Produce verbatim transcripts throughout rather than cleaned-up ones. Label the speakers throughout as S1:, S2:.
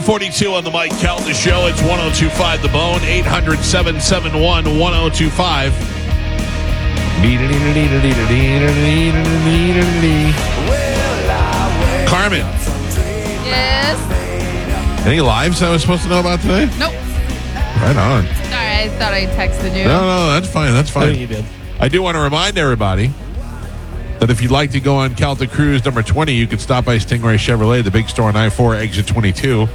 S1: forty-two on the Mike Calta Show. It's one oh two point five The Bone, eight hundred, seven seven one, one oh two five. Carmen.
S2: Yes.
S1: Any lives I was supposed to know about today?
S2: Nope.
S1: Right on.
S2: Sorry, I thought I texted you.
S1: No, no, that's fine. That's fine.
S3: I think you did.
S1: I do want to remind everybody that if you'd like to go on Calta Cruise number twenty, you could stop by Stingray Chevrolet, the big store on I four, exit twenty-two,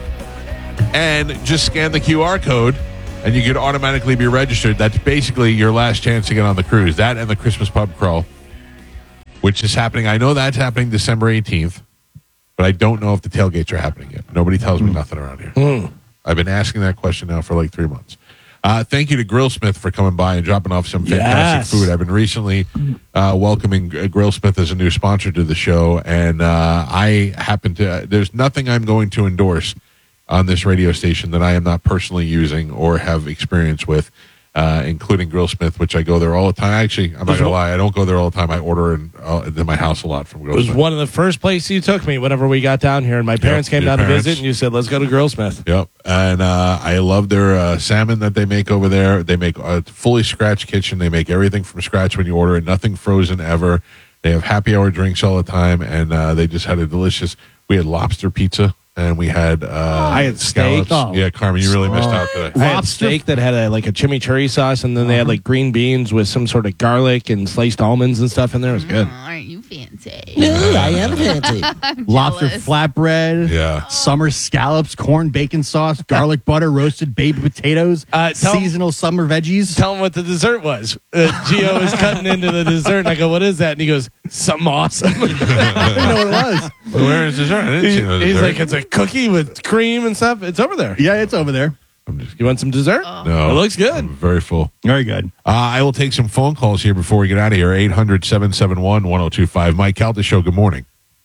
S1: and just scan the Q R code, and you could automatically be registered. That's basically your last chance to get on the cruise. That and the Christmas pub crawl, which is happening. I know that's happening December eighteenth, but I don't know if the tailgates are happening yet. Nobody tells me nothing around here.
S3: Mm.
S1: I've been asking that question now for like three months. Uh, thank you to Grillsmith for coming by and dropping off some fantastic
S3: Yes.
S1: food. I've been recently uh, welcoming uh, Grillsmith as a new sponsor to the show, and uh, I happen to, uh, there's nothing I'm going to endorse on this radio station that I am not personally using or have experience with, uh, including Grillsmith, which I go there all the time. Actually, I'm not going to lie, I don't go there all the time. I order in, uh, in my house a lot from
S3: It was
S1: Grillsmith.
S3: one of the first places you took me whenever we got down here, and my parents came
S1: your
S3: down
S1: parents.
S3: to visit, and you said, let's go to Grillsmith.
S1: Yep, and uh, I love their uh, salmon that they make over there. They make a fully scratch kitchen. They make everything from scratch when you order it, nothing frozen ever. They have happy hour drinks all the time, and uh, they just had a delicious. We had lobster pizza, and we had uh,
S3: I had steak.
S1: scallops.
S3: Oh.
S1: Yeah, Carmen, you really missed out today.
S3: I had
S4: Lobster?
S3: steak that had a, like a chimichurri sauce, and then they had like green beans with some sort of garlic and sliced almonds and stuff in there. It was good.
S2: Oh, aren't you fancy?
S4: No, I am fancy. Lobster
S2: jealous.
S4: flatbread,
S1: Yeah.
S4: summer scallops, corn bacon sauce, garlic butter, roasted baby potatoes,
S3: Uh, tell-
S4: seasonal summer veggies.
S3: Tell him what the dessert was. Uh, Gio was cutting into the dessert, and I go, what is that? And he goes, something awesome.
S4: I didn't know what it was.
S1: Where is dessert? I didn't see no
S3: He's
S1: dessert.
S3: like, it's a cookie with cream and stuff. It's over there.
S4: Yeah, it's over there.
S1: I'm just
S3: You want some dessert?
S1: no.
S3: It looks good.
S1: I'm very full.
S4: Very good.
S1: Uh, I will take some phone calls here before we get out of here. eight hundred, seven seven one, one oh two five. Mike Calta Show, good morning.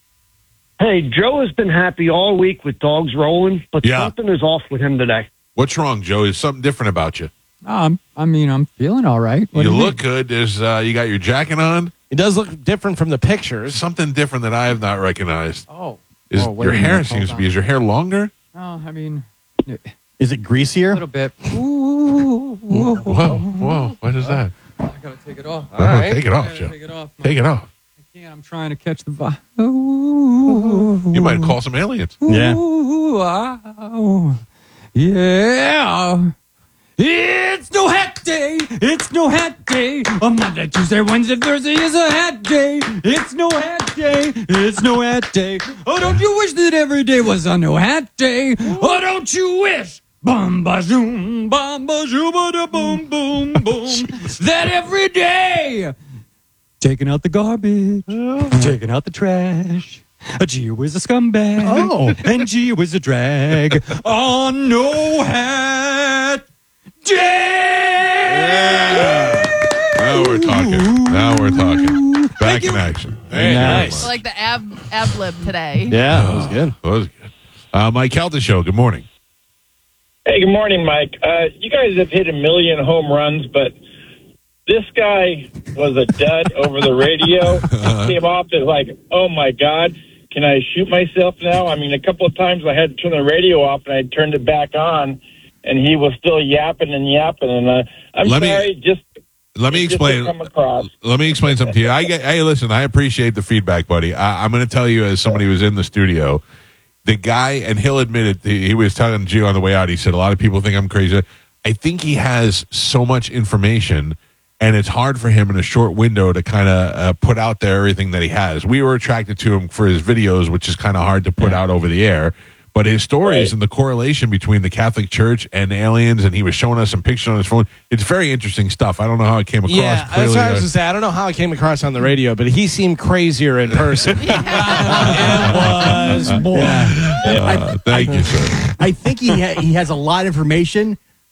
S5: Hey, Joe has been happy all week with dogs rolling, but
S1: Yeah.
S5: something is off with him today.
S1: What's wrong, Joe? Is something different about you?
S6: Um, I mean, I'm feeling all right. What
S1: you
S6: do
S1: look good. There's uh, you got your jacket on.
S3: It does look different from the
S1: There's
S3: pictures.
S1: something different that I have not recognized.
S6: Oh,
S1: Is
S6: oh, wait
S1: your
S6: a
S1: hair
S6: minute,
S1: seems
S6: hold
S1: to be?
S6: on.
S1: Is your hair longer?
S6: Oh, I mean, a
S4: Is it greasier?
S6: little bit. Ooh, whoa,
S1: Whoa, whoa! What is that?
S6: I gotta take it off.
S1: Oh, take it
S6: I
S1: off,
S6: gotta
S1: Joe.
S6: take it off.
S1: Take it off.
S6: I can't. I'm trying to catch the vibe. Ooh,
S1: You might call some aliens.
S4: Yeah.
S6: Ooh, ah, yeah. It's no hat day. It's no hat day. A Monday, Tuesday, Wednesday, Thursday is a hat day. It's no hat day. It's no hat day. Oh, don't you wish that every day was a no hat day? Oh, don't you wish? Bum ba zoom, bum ba zoom, ba boom, boom, boom. That every day, taking out the garbage, taking out the trash. A Gio is a scumbag.
S4: Oh.
S6: And Gio is a drag on no hat day.
S1: Now we're talking. Now we're talking. Back in action. Thank you very
S3: Nice.
S1: much.
S2: Like the ab ab lib today.
S3: Yeah, that was good.
S1: That was good. Uh, Mike Calta Show, good morning.
S7: Hey, good morning, Mike. Uh, you guys have hit a million home runs, but this guy was a dud over the radio. It came off as like, oh, my God, can I shoot myself now? I mean, a couple of times I had to turn the radio off, and I turned it back on, and he was still yapping and yapping. And uh, I'm
S1: Let me-
S7: sorry, just
S1: Let me
S7: just
S1: explain.
S7: to come across.
S1: Let me explain something to you. I get, hey, listen, I appreciate the feedback, buddy. I, I'm going to tell you, as somebody who was in the studio, the guy, and he'll admit it, he, he was telling Gio on the way out, he said, a lot of people think I'm crazy. I think he has so much information, and it's hard for him in a short window to kind of uh, put out there everything that he has. We were attracted to him for his videos, which is kind of hard to put out over the air. But his stories
S7: Right.
S1: and the correlation between the Catholic Church and aliens, and he was showing us some pictures on his phone. It's very interesting stuff. I don't know how it came across.
S3: Yeah, that's
S1: Clearly,
S3: what I was
S1: uh,
S3: going to say. I don't know how it came across on the radio, but he seemed crazier in person. It was, boy.
S1: uh, thank you, sir.
S4: I think he ha- he has a lot of information,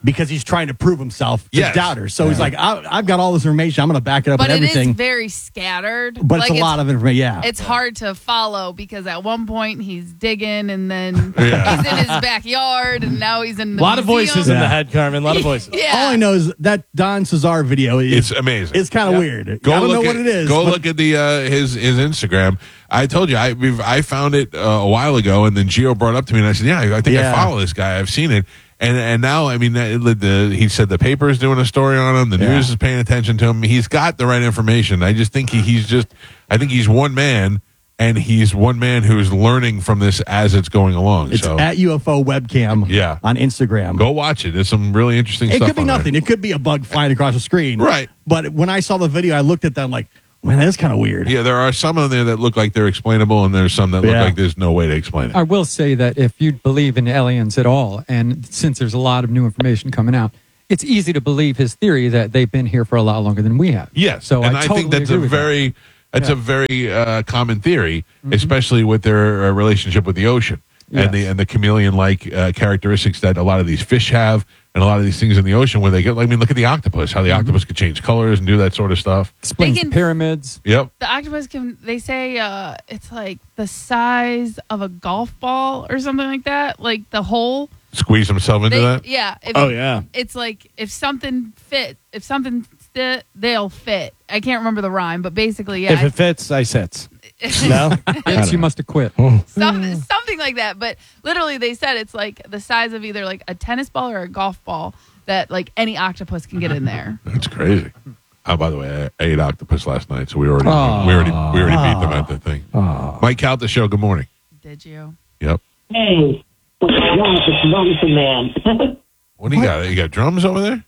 S4: because he's trying to prove himself to
S1: Yes.
S4: doubters. So he's like, I, I've got all this information. I'm going to back it up
S2: But
S4: with
S2: it is
S4: everything.
S2: very scattered.
S4: But
S2: Like,
S4: it's a lot of information. Yeah.
S2: It's hard to follow because at one point he's digging and then
S1: Yeah.
S2: he's in his backyard and now he's in
S3: A
S2: the
S3: lot of
S2: museum.
S3: voices in
S4: Yeah.
S3: the head, Carmen. A lot of voices.
S2: Yeah.
S4: All I know is that Don Cesar video is
S1: It's amazing.
S4: It's kind of weird.
S1: Go
S4: I don't
S1: look
S4: know
S1: at,
S4: what it is.
S1: Go
S4: but-
S1: look at the uh, his his Instagram. I told you I we've, I found it uh, a while ago, and then Gio brought it up to me, and I said, "Yeah, I think
S4: Yeah.
S1: I follow this guy. I've seen it." And and now, I mean, the, the, he said the paper is doing a story on him. The
S4: Yeah.
S1: news is paying attention to him. He's got the right information. I just think he, he's just. I think he's one man, and he's one man who's learning from this as it's going along.
S4: It's
S1: so
S4: at U F O webcam
S1: Yeah.
S4: on Instagram.
S1: go watch it. There's some really interesting
S4: It
S1: stuff.
S4: could be
S1: on there.
S4: nothing. It could be a bug flying across the screen.
S1: Right.
S4: But when I saw the video, I looked at that. I'm like, man, that's kind of weird.
S1: Yeah, there are some on there that look like they're explainable, and there's some that look
S4: Yeah.
S1: like there's no way to explain it.
S6: I will say that if you believe in aliens at all, and since there's a lot of new information coming out, it's easy to believe his theory that they've been here for a lot longer than we have.
S1: Yes,
S6: So
S1: and
S6: I,
S1: I,
S6: totally
S1: think that's
S6: agree
S1: a
S6: with that.
S1: very that's
S6: Yeah.
S1: a very uh, common theory, especially with their uh, relationship with the ocean and the
S6: Yes.
S1: and the chameleon like uh, characteristics that a lot of these fish have, and a lot of these things in the ocean where they get. I mean, look at the octopus, how the octopus could change colors and do that sort of stuff.
S6: Explains
S2: They can-
S6: the pyramids.
S1: Yep.
S2: The octopus can, they say uh, it's like the size of a golf ball or something like that. Like the hole.
S1: Squeeze himself into
S2: They,
S1: that.
S2: yeah. If,
S3: Oh, yeah.
S2: It's like if something fit, if something fit, they'll fit. I can't remember the rhyme, but basically, yeah.
S3: If it fits, I sits. No?
S6: Yes, you must have quit.
S2: some, something like that. But literally, they said it's like the size of either like a tennis ball or a golf ball that like any octopus can get in there.
S1: That's crazy. Oh, by the way, I ate octopus last night, so we already
S6: Aw.
S1: we already we already beat them at the thing. Mike Cal, the show. Good morning.
S2: Did you?
S1: Yep.
S5: Hey, what's wrong with this mountain man?
S1: What do you got? You got drums over there?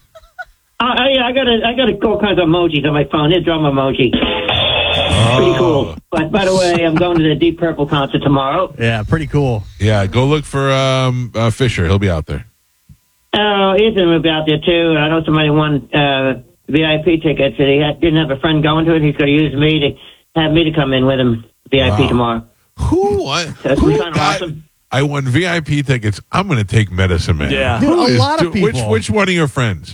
S5: I, I, I got a, I got a, all kinds of emojis on my phone. There's drum emoji. Pretty cool. But by the way, I'm going to the Deep Purple concert tomorrow.
S4: Yeah, pretty cool.
S1: Yeah. Go look for um, uh, Fisher. He'll be out there.
S5: Oh, Ethan will be out there too. I know somebody won uh, V I P tickets, and he had, didn't have a friend going to it. He's going to use me to have me to come in with him V I P
S1: Wow.
S5: tomorrow.
S1: Who won?
S5: That's
S1: Who
S5: kind of
S1: got-
S5: awesome.
S1: I won V I P tickets. I'm going to take Medicine Man.
S3: Yeah.
S4: Dude,
S1: Who
S4: a
S1: is
S4: lot of
S1: do- Which
S4: people.
S1: which one of your friends?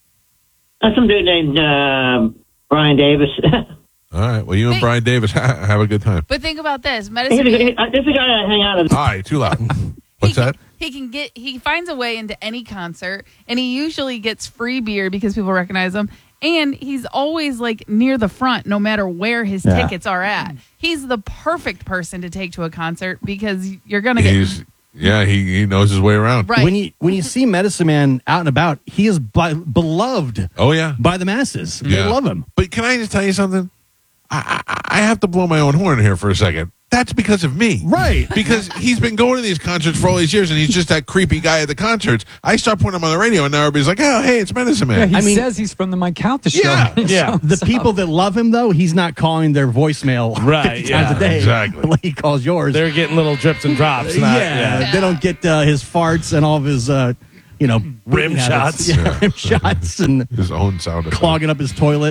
S5: That's some dude named uh, Brian Davis.
S1: All right. Well, you and
S2: Hey.
S1: Brian Davis have a good time.
S2: But think about this:
S5: He's
S2: medicine.
S5: a, he, uh, this is a guy I hang out with.
S1: All right. Too loud. What's
S2: he
S1: that?
S2: Can, he can get. He finds a way into any concert, and he usually gets free beer because people recognize him. And he's always like near the front, no matter where his
S4: Yeah.
S2: tickets are at. He's the perfect person to take to a concert because you're gonna get
S1: He's yeah. He, he knows his way around.
S2: right.
S4: When you when you see Medicine Man out and about, he is by, beloved
S1: Oh yeah.
S4: by the masses. They
S1: Yeah.
S4: love him.
S1: But can I just tell you something? I, I I have to blow my own horn here for a second. That's because of me.
S4: Right.
S1: Because he's been going to these concerts for all these years, and he's just that creepy guy at the concerts. I start putting him on the radio, and now everybody's like, "Oh, hey, it's Medicine
S6: Yeah,
S1: Man."
S6: he
S4: I mean-
S6: says he's from the Mike Calta show.
S1: Yeah,
S3: yeah.
S4: The people that love him, though, he's not calling their voicemail
S3: Right,
S4: fifty
S3: yeah,
S4: times a day.
S1: exactly.
S4: Like he calls yours.
S3: They're getting little drips and drops.
S4: yeah,
S3: Not, yeah.
S4: they don't get uh, his farts and all of his, uh, you know,
S3: Rim
S4: breathing habits.
S3: shots.
S4: Yeah, rim shots and
S1: His own sound effect.
S4: clogging up his toilet.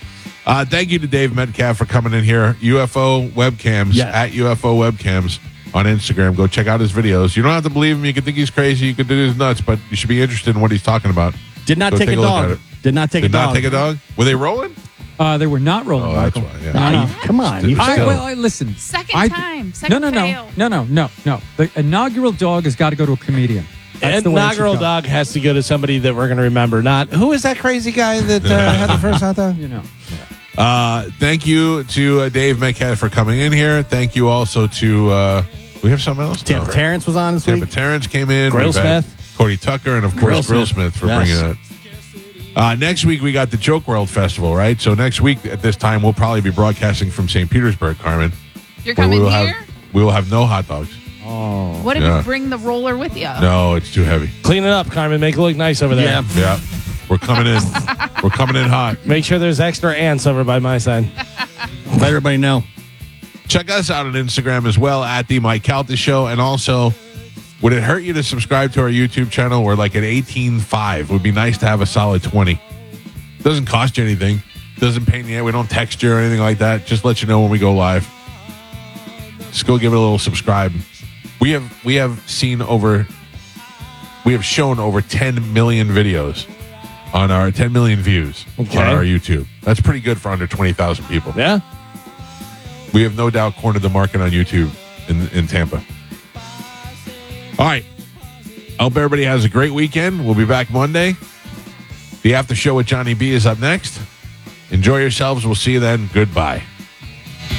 S1: Uh, thank you to Dave Metcalf for coming in here. U F O Webcams
S4: Yeah.
S1: at U F O Webcams on Instagram. Go check out his videos. You don't have to believe him. You can think he's crazy. You can think he's nuts, but you should be interested in what he's talking about.
S4: Did not
S1: Go
S4: take,
S1: take
S4: a
S1: a look at
S4: dog.
S1: it.
S4: Did not take
S1: Did
S4: a dog.
S1: not take a dog? Were they rolling?
S6: Uh, they were not rolling.
S1: Oh, that's
S6: Michael.
S1: why. Yeah.
S6: No, no.
S4: Ah, come on. You
S6: I,
S1: Still.
S6: well, I, listen.
S2: Second
S6: I-
S2: time, second
S6: no, no, no,
S2: fail.
S6: no, no, no, no. The inaugural dog has got to go to a comedian. That's the way it should
S3: Inaugural
S6: go.
S3: dog has to go to somebody that we're going to remember. Not who is that crazy guy that uh, had the first hot dog?
S6: You know.
S1: Uh, thank you to uh, Dave Metcalf for coming in here. Thank you also to, uh, we have something else?
S4: Tampa
S1: No.
S4: Terrence was on this
S1: Tampa
S4: week.
S1: Terrence came in.
S3: Grill
S1: We've had
S3: Smith.
S1: Cody Tucker, and of course,
S4: Grill
S1: Grill
S4: Smith.
S1: Smith for
S4: Yes.
S1: bringing it. Uh, next week, we got the Joke World Festival, right? So next week at this time, we'll probably be broadcasting from Saint Petersburg, Carmen.
S2: You're
S1: where we
S2: coming
S1: will
S2: here.
S1: Have, we will have no hot dogs.
S2: What if
S1: Yeah.
S2: you bring the roller with you?
S1: No, it's too heavy.
S3: Clean it up, Carmen. Make it look nice over there.
S4: Yeah.
S1: Yeah. We're coming in. We're coming in hot.
S3: Make sure there's extra ants over by my side.
S4: Let everybody know.
S1: Check us out on Instagram as well at the Mike Calta Show. And also, would it hurt you to subscribe to our YouTube channel? We're like at eighteen point five. It would be nice to have a solid twenty. Doesn't cost you anything. Doesn't pain you. We don't text you or anything like that. Just let you know when we go live. Just go give it a little subscribe. We have we have seen over We have shown over ten million videos on our ten million views
S3: Okay.
S1: on our YouTube. That's pretty good for under twenty thousand people.
S3: Yeah.
S1: We have no doubt cornered the market on YouTube in, in Tampa. All right. I hope everybody has a great weekend. We'll be back Monday. The after show with Johnny B is up next. Enjoy yourselves. We'll see you then. Goodbye.